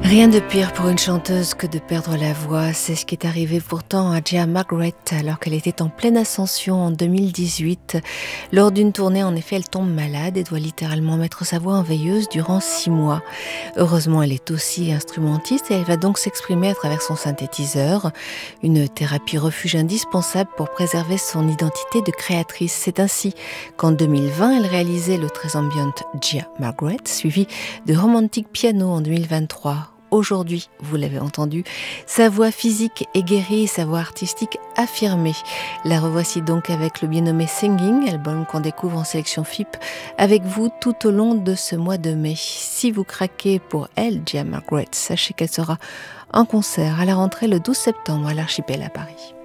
Rien de pire pour une chanteuse que de perdre la voix. C'est ce qui est arrivé pourtant à Gia Margaret alors qu'elle était en pleine ascension en 2018. Lors d'une tournée, en effet, elle tombe malade et doit littéralement mettre sa voix en veilleuse durant 6 mois. Heureusement, elle est aussi instrumentiste et elle va donc s'exprimer à travers son synthétiseur. Une thérapie refuge indispensable pour préserver son identité de créatrice. C'est ainsi qu'en 2020, elle réalisait le très ambiante Gia Margaret, suivi de Romantic Piano en 2023. Aujourd'hui, vous l'avez entendu, sa voix physique est guérie et sa voix artistique affirmée. La revoici donc avec le bien nommé Singing, album qu'on découvre en sélection FIP, avec vous tout au long de ce mois de mai. Si vous craquez pour elle, Gia Margaret, sachez qu'elle sera en concert à la rentrée le 12 septembre à l'Archipel à Paris.